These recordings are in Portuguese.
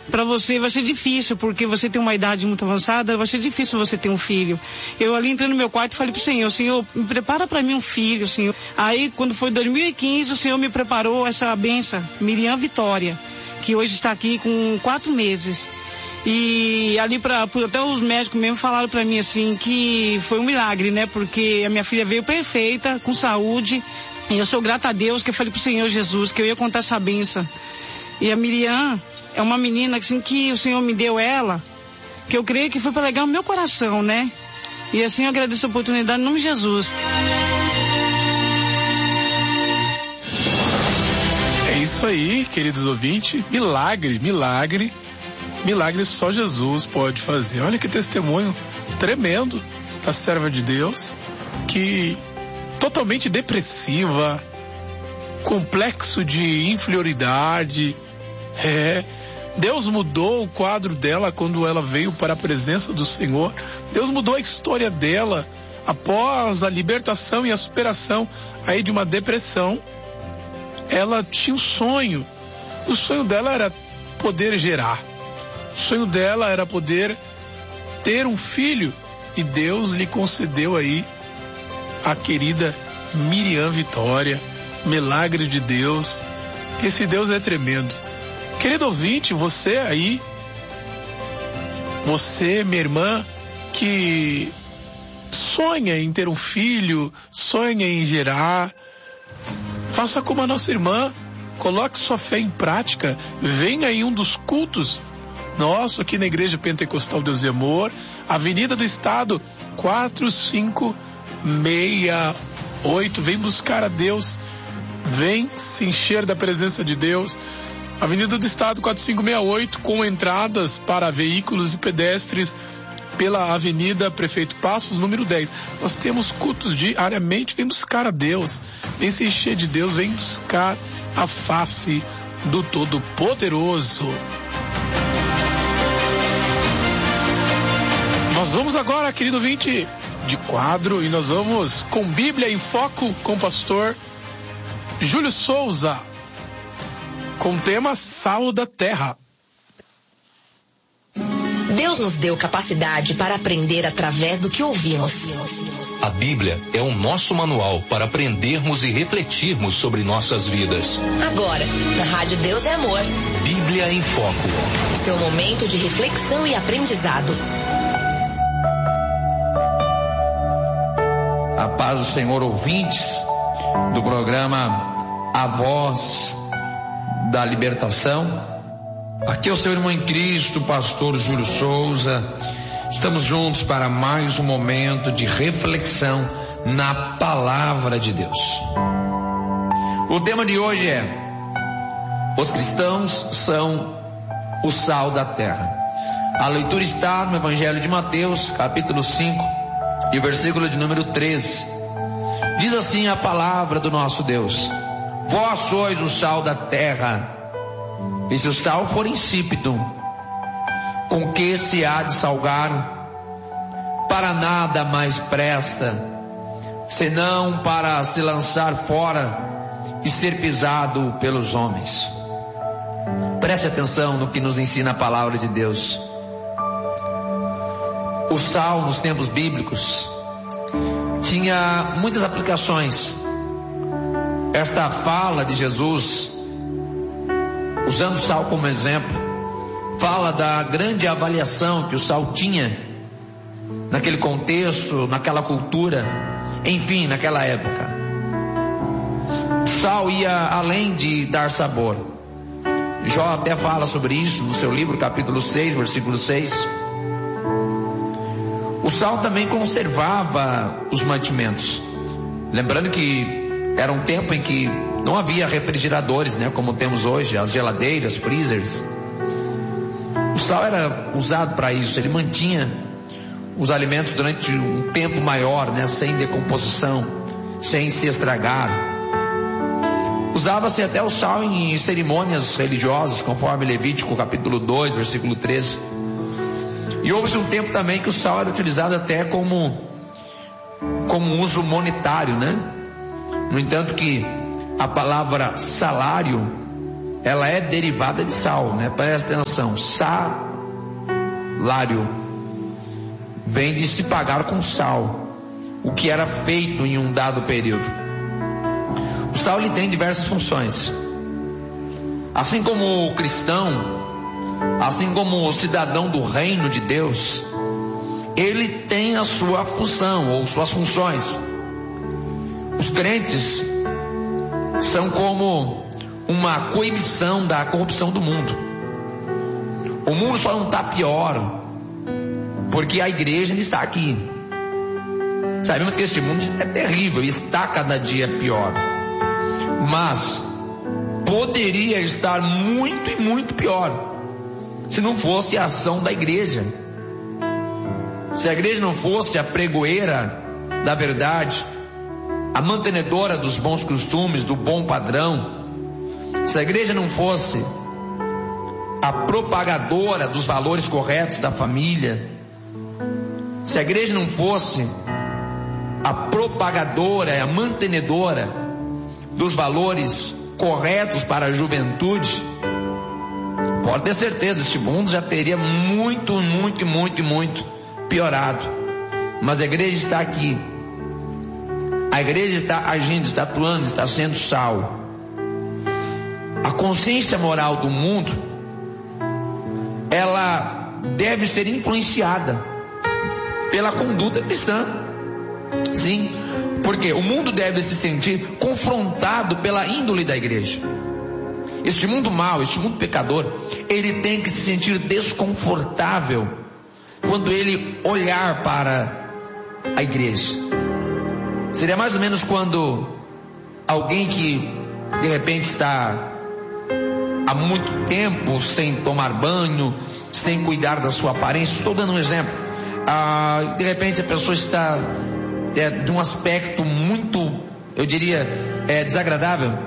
para você vai ser difícil, porque você tem uma idade muito avançada, vai ser difícil você ter um filho. Eu ali entrei no meu quarto e falei pro Senhor, Senhor, me prepara para mim um filho, Senhor. Aí, quando foi 2015, o Senhor me preparou essa benção, Miriam Vitória, que hoje está aqui com 4 meses. E ali até os médicos mesmo falaram para mim assim que foi um milagre, né? Porque a minha filha veio perfeita, com saúde. E eu sou grata a Deus que eu falei pro Senhor Jesus que eu ia contar essa benção. E a Miriam é uma menina assim que o Senhor me deu ela, que eu creio que foi para alegar o meu coração, né? E assim eu agradeço a oportunidade em nome de Jesus. É isso aí, queridos ouvintes. Milagre só Jesus pode fazer. Olha que testemunho tremendo da serva de Deus, que totalmente depressiva, complexo de inferioridade. Deus mudou o quadro dela quando ela veio para a presença do Senhor. Deus mudou a história dela após a libertação e a superação aí de uma depressão. Ela tinha um sonho. O sonho dela era poder gerar. O sonho dela era poder ter um filho, e Deus lhe concedeu aí a querida Miriam Vitória. Milagre de Deus. Esse Deus é tremendo. Querido ouvinte, você aí, você, minha irmã, que sonha em ter um filho, sonha em gerar, faça como a nossa irmã, coloque sua fé em prática, venha em um dos cultos nosso aqui na Igreja Pentecostal Deus e Amor, Avenida do Estado 4568, vem buscar a Deus, vem se encher da presença de Deus. Avenida do Estado 4568, com entradas para veículos e pedestres pela Avenida Prefeito Passos, número 10. Nós temos cultos diariamente, vem buscar a Deus, vem se encher de Deus, vem buscar a face do Todo-Poderoso. Nós vamos agora, querido ouvinte, de quadro, e nós vamos com Bíblia em Foco com o pastor Júlio Souza, com o tema Sal da Terra. Deus nos deu capacidade para aprender através do que ouvimos. A Bíblia é o nosso manual para aprendermos e refletirmos sobre nossas vidas. Agora, na Rádio Deus é Amor. Bíblia em Foco. Seu momento de reflexão e aprendizado. A paz do Senhor, ouvintes do programa A Voz da Libertação. Aqui é o seu irmão em Cristo, pastor Júlio Souza. Estamos juntos para mais um momento de reflexão na palavra de Deus. O tema de hoje é: os cristãos são o sal da terra. A leitura está no Evangelho de Mateus, capítulo 5, e o versículo de número 13. Diz assim a palavra do nosso Deus: vós sois o sal da terra. E se o sal for insípido, com que se há de salgar? Para nada mais presta, senão para se lançar fora e ser pisado pelos homens. Preste atenção no que nos ensina a palavra de Deus. O sal, nos tempos bíblicos, tinha muitas aplicações. Esta fala de Jesus, usando o sal como exemplo, fala da grande avaliação que o sal tinha naquele contexto, naquela cultura, enfim, naquela época. O sal ia além de dar sabor. Jó até fala sobre isso no seu livro, capítulo 6, versículo 6. O sal também conservava os mantimentos. Lembrando que era um tempo em que não havia refrigeradores, né, como temos hoje, as geladeiras, freezers. O sal era usado para isso. Ele mantinha os alimentos durante um tempo maior, né, sem decomposição, sem se estragar. Usava-se até o sal em cerimônias religiosas, conforme Levítico capítulo 2, versículo 13. E houve-se um tempo também que o sal era utilizado até como uso monetário, né? No entanto que a palavra salário ela é derivada de sal, né? Presta atenção, salário vem de se pagar com sal, o que era feito em um dado período. O sal ele tem diversas funções. Assim como o cristão, assim como o cidadão do reino de Deus, ele tem a sua função ou suas funções. Os crentes são como uma coibição da corrupção do mundo. O mundo só não está pior porque a igreja ainda está aqui. Sabemos que este mundo é terrível e está cada dia pior, mas poderia estar muito e muito pior se não fosse a ação da igreja. Se a igreja não fosse a pregoeira da verdade, a mantenedora dos bons costumes, do bom padrão, se a igreja não fosse a propagadora dos valores corretos da família, se a igreja não fosse a propagadora, a mantenedora dos valores corretos para a juventude, pode ter certeza, este mundo já teria muito piorado. Mas a igreja está aqui, a igreja está agindo, está atuando, está sendo sal. A consciência moral do mundo, ela deve ser influenciada pela conduta cristã. Sim, porque o mundo deve se sentir confrontado pela índole da igreja. Este mundo mau, este mundo pecador, ele tem que se sentir desconfortável quando ele olhar para a igreja. Seria mais ou menos quando alguém que de repente está há muito tempo sem tomar banho, sem cuidar da sua aparência. Estou dando um exemplo. De repente a pessoa está de um aspecto muito, eu diria, desagradável.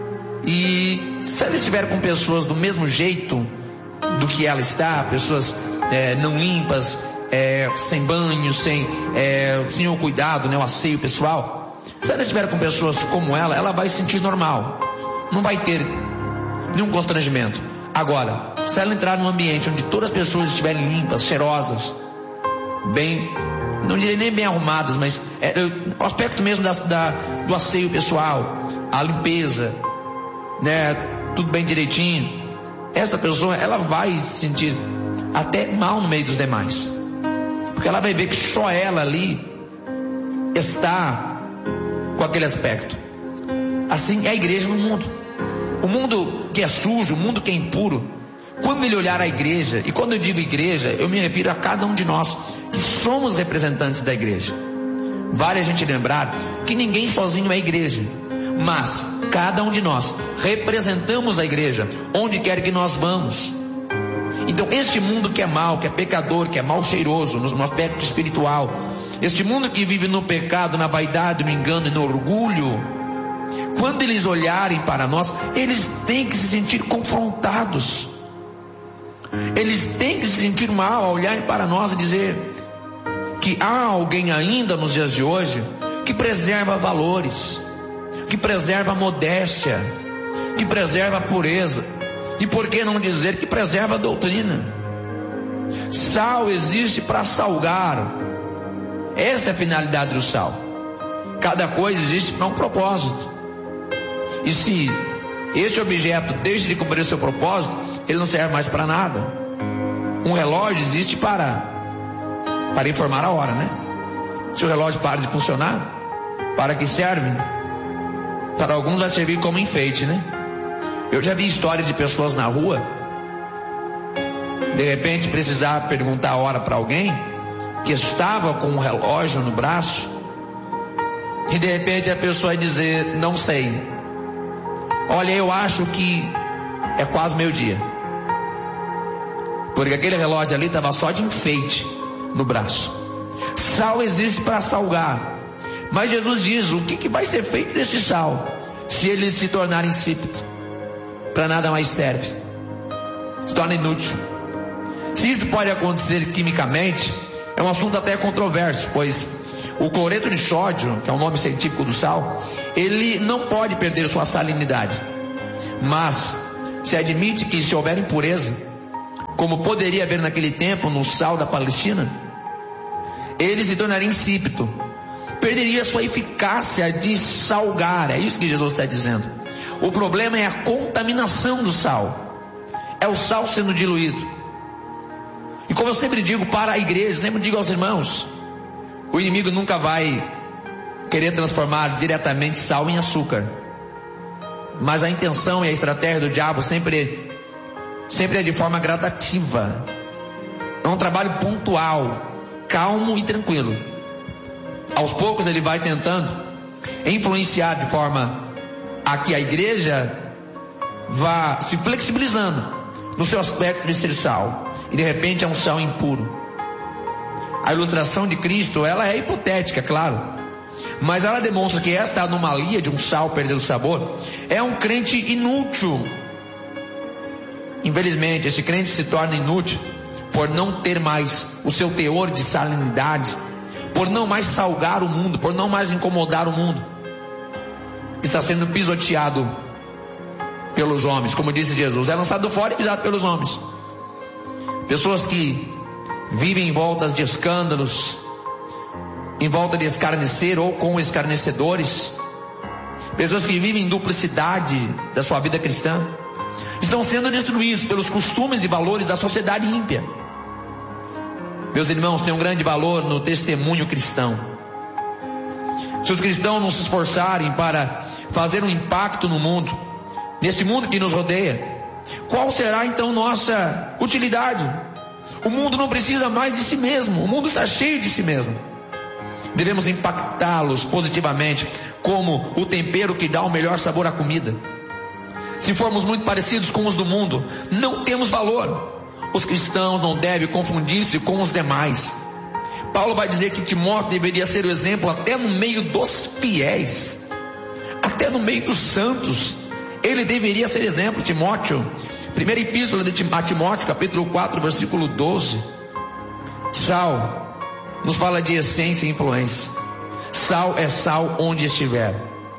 E se ela estiver com pessoas do mesmo jeito do que ela está, pessoas não limpas, sem banho, sem o cuidado, né, o asseio pessoal, se ela estiver com pessoas como ela vai se sentir normal, não vai ter nenhum constrangimento. Agora, se ela entrar num ambiente onde todas as pessoas estiverem limpas, cheirosas, bem, não direi nem bem arrumadas, mas o aspecto mesmo do asseio pessoal, a limpeza, né, tudo bem direitinho, essa pessoa, ela vai se sentir até mal no meio dos demais, porque ela vai ver que só ela ali está com aquele aspecto. Assim é a igreja no mundo. O mundo que é sujo, o mundo que é impuro, quando ele olhar a igreja, e quando eu digo igreja, eu me refiro a cada um de nós que somos representantes da igreja. Vale a gente lembrar que ninguém sozinho é igreja, mas cada um de nós representamos a igreja onde quer que nós vamos. Então este mundo que é mau, que é pecador, que é mal cheiroso no aspecto espiritual, este mundo que vive no pecado, na vaidade, no engano e no orgulho, quando eles olharem para nós, eles têm que se sentir confrontados. Eles têm que se sentir mal ao olharem para nós e dizer que há alguém ainda nos dias de hoje que preserva valores, que preserva a modéstia, que preserva a pureza, e por que não dizer que preserva a doutrina. Sal existe para salgar. Esta é a finalidade do sal. Cada coisa existe para um propósito, e se este objeto deixa de cumprir o seu propósito, ele não serve mais para nada. Um relógio existe para informar a hora, né? Se o relógio para de funcionar, para que serve? Para alguns vai servir como enfeite, né? Eu já vi história de pessoas na rua, de repente precisar perguntar a hora para alguém que estava com um relógio no braço, e de repente a pessoa vai dizer: não sei, olha, eu acho que é quase meio-dia, porque aquele relógio ali estava só de enfeite no braço. Sal existe para salgar, mas Jesus diz: o que vai ser feito desse sal se ele se tornar insípido? Para nada mais serve, se torna inútil. Se isso pode acontecer quimicamente, é um assunto até controverso, pois o cloreto de sódio, que é o nome científico do sal, ele não pode perder sua salinidade. Mas se admite que se houver impureza, como poderia haver naquele tempo no sal da Palestina, ele se tornaria insípido, perderia sua eficácia de salgar. É isso que Jesus está dizendo. O problema é a contaminação do sal, é o sal sendo diluído. E como eu sempre digo para a igreja, sempre digo aos irmãos, o inimigo nunca vai querer transformar diretamente sal em açúcar, mas a intenção e a estratégia do diabo sempre é de forma gradativa. É um trabalho pontual, calmo e tranquilo. Aos poucos ele vai tentando influenciar de forma a que a igreja vá se flexibilizando no seu aspecto de ser sal, e de repente é um sal impuro. A ilustração de Cristo, ela é hipotética, claro, mas ela demonstra que esta anomalia de um sal perder o sabor é um crente inútil. Infelizmente, esse crente se torna inútil por não ter mais o seu teor de salinidade, por não mais salgar o mundo, por não mais incomodar o mundo. Está sendo pisoteado pelos homens, como disse Jesus, é lançado fora e pisado pelos homens. Pessoas que vivem em volta de escândalos, em volta de escarnecer ou com escarnecedores, pessoas que vivem em duplicidade da sua vida cristã, estão sendo destruídos pelos costumes e valores da sociedade ímpia. Meus irmãos, tem um grande valor no testemunho cristão. Se os cristãos não se esforçarem para fazer um impacto no mundo, nesse mundo que nos rodeia, qual será então nossa utilidade? O mundo não precisa mais de si mesmo, o mundo está cheio de si mesmo. Devemos impactá-los positivamente, como o tempero que dá o melhor sabor à comida. Se formos muito parecidos com os do mundo, não temos valor. Os cristãos não devem confundir-se com os demais. Paulo vai dizer que Timóteo deveria ser o exemplo até no meio dos fiéis, até no meio dos santos. Ele deveria ser exemplo. Timóteo, primeira epístola a Timóteo, capítulo 4, versículo 12. Sal nos fala de essência e influência. Sal é sal onde estiver,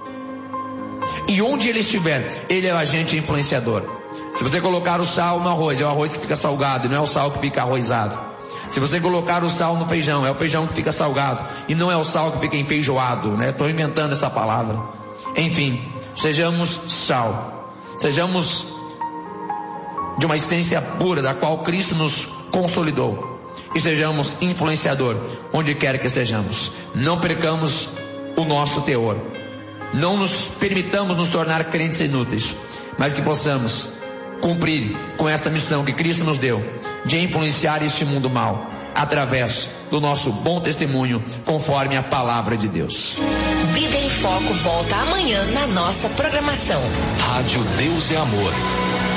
e onde ele estiver, ele é o agente influenciador. Se você colocar o sal no arroz, é o arroz que fica salgado, e não é o sal que fica arrozado. Se você colocar o sal no feijão, é o feijão que fica salgado, e não é o sal que fica enfeijoado, né? Estou inventando essa palavra. Enfim, sejamos sal, sejamos de uma essência pura, da qual Cristo nos consolidou, e sejamos influenciador onde quer que estejamos. Não percamos o nosso teor, não nos permitamos nos tornar crentes inúteis, mas que possamos cumprir com esta missão que Cristo nos deu, de influenciar este mundo mal, através do nosso bom testemunho, conforme a palavra de Deus. Vida em Foco volta amanhã na nossa programação. Rádio Deus é Amor.